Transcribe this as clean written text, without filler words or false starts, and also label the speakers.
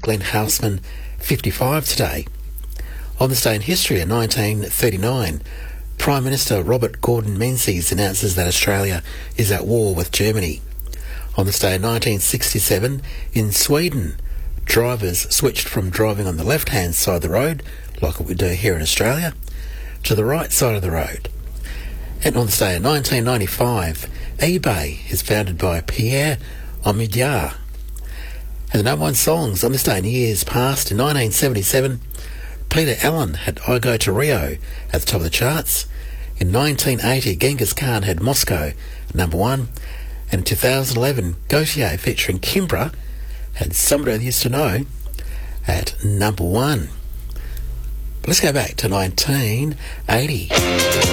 Speaker 1: Glenn Houseman 55 today. On this day in history, in 1939, Prime Minister Robert Gordon Menzies announces that Australia is at war with Germany. On this day in 1967, in Sweden, drivers switched from driving on the left-hand side of the road, like what we do here in Australia, to the right side of the road. And on this day in 1995, eBay is founded by Pierre Omidyar. And the number one songs on this day in years past, in 1977, Peter Allen had I Go to Rio at the top of the charts. In 1980, Genghis Khan had Moscow at number one. And in 2011, Gautier featuring Kimbra had Somebody I Used to Know at number one. But let's go back to 1980.